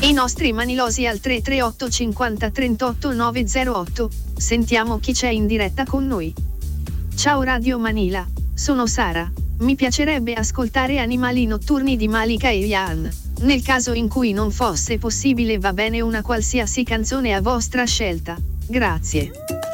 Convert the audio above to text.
I nostri manilosi al 338 50 38 908. Sentiamo chi c'è in diretta con noi. Ciao Radio Manila, sono Sara. Mi piacerebbe ascoltare Animali notturni di Malika e Ian. Nel caso in cui non fosse possibile va bene una qualsiasi canzone a vostra scelta. Grazie.